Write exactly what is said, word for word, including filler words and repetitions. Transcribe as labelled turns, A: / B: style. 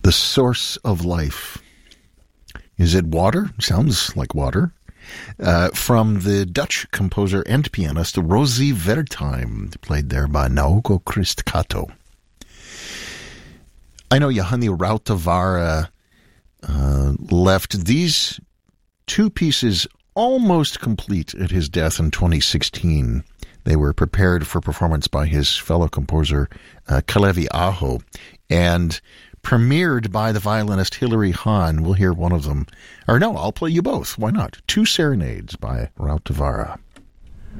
A: The Source of Life. Is it water? Sounds like water. Uh, from the Dutch composer and pianist Rosie Wertheim, played there by Naoko Christkato. I know Johanni Rautavaara uh, left these two pieces almost complete at his death in twenty sixteen. They were prepared for performance by his fellow composer uh, Kalevi Aho and premiered by the violinist Hilary Hahn. We'll hear one of them. Or no, I'll play you both. Why not? Two Serenades by Rautavaara.